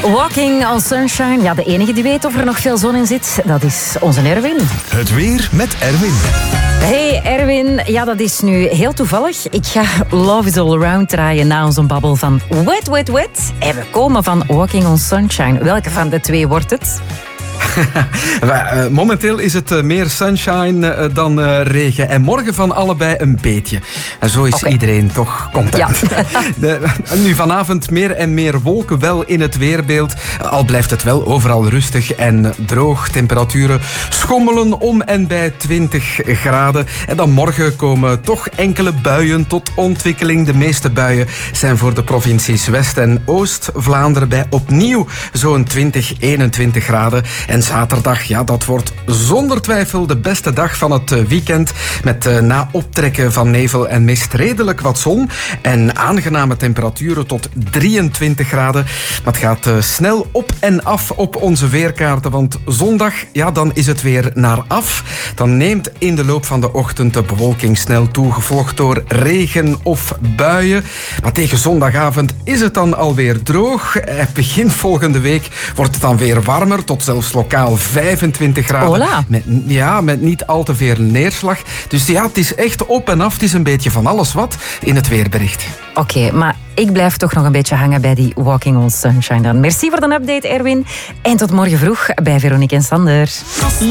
Walking on Sunshine. Ja, de enige die weet of er nog veel zon in zit, dat is onze Erwin. Het weer met Erwin. Hey Erwin, ja, dat is nu heel toevallig. Ik ga Love is All Around draaien na onze babbel van Wet, Wet, Wet. En we komen van Walking on Sunshine. Welke van de twee wordt het? Momenteel is het meer sunshine dan regen. En morgen van allebei een beetje. En zo is iedereen toch content. Ja. Nu vanavond meer en meer wolken wel in het weerbeeld. Al blijft het wel overal rustig en droog. Temperaturen schommelen om en bij 20 graden. En dan morgen komen toch enkele buien tot ontwikkeling. De meeste buien zijn voor de provincies West- en Oost-Vlaanderen bij opnieuw zo'n 20, 21 graden. En zaterdag, ja, dat wordt zonder twijfel de beste dag van het weekend. Met na optrekken van nevel en mist redelijk wat zon. En aangename temperaturen tot 23 graden. Maar het gaat snel op en af op onze weerkaarten. Want zondag, ja, dan is het weer naar af. Dan neemt in de loop van de ochtend de bewolking snel toe. Gevolgd door regen of buien. Maar tegen zondagavond is het dan alweer droog. Begin volgende week wordt het dan weer warmer. Tot zelfs lokaal 25 graden. Met niet al te veel neerslag. Dus ja, het is echt op en af. Het is een beetje van alles wat in het weerbericht. Oké, maar ik blijf toch nog een beetje hangen bij die Walking on Sunshine dan. Merci voor de update, Erwin. En tot morgen vroeg bij Veronique en Sander.